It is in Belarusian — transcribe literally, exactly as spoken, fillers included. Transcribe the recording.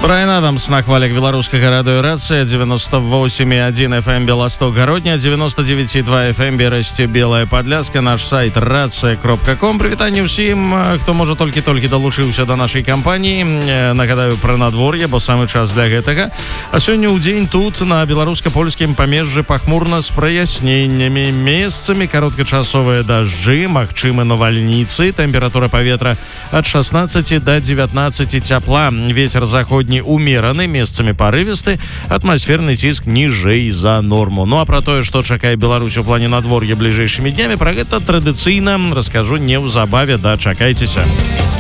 Брайан Адамс на хвалях беларускага радыёрацыя девяносто восемь и один эф эм Белосток Гародня, девяносто девять и два эф эм Берасці Белая Падляска, наш сайт рацыя кропка ком. Прывітанне ўсім, хто можа толькі-толькі далучыўся да нашай кампаніі. Нагадаю пра надвор'е, бо самы час для гэтага. А сёння ў дзень тут на беларуска-польскім памежжы пахмурна з праясненнямі, месцамі кароткачасовыя дажджы, магчымы навальніцы, тэмпература паветра ад шестнадцати до девятнадцати цяпла, вецер заходні умераны, месцамі парывісты, атмасферны ціск ніжэй за норму. Ну а пра тое, што чакае Беларусь у плане надвор'я бліжэйшымі днямі, пра гэта традыцыйна раскажу неўзабаве, дачакайцеся.